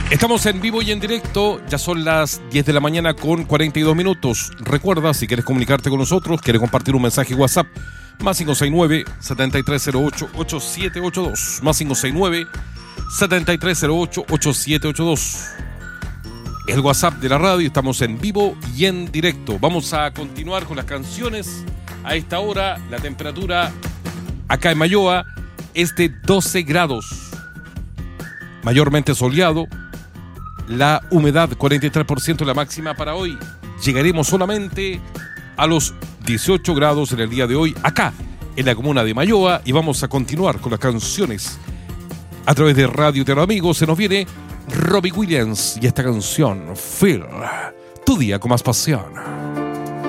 Estamos en vivo y en directo, ya son las 10 de la mañana con 42 minutos. Recuerda, si quieres comunicarte con nosotros, quieres compartir un mensaje WhatsApp, más 569-7308-8782, más 569-7308-8782. El WhatsApp de la radio, estamos en vivo y en directo. Vamos a continuar con las canciones. A esta hora, la temperatura acá en Mayoa es de 12 grados. Mayormente soleado. La humedad 43% la máxima para hoy. Llegaremos solamente a los 18 grados en el día de hoy acá en la comuna de Mayoa, y vamos a continuar con las canciones a través de Radio Terra Amigos. Se nos viene Robbie Williams y esta canción Feel, tu día con más pasión.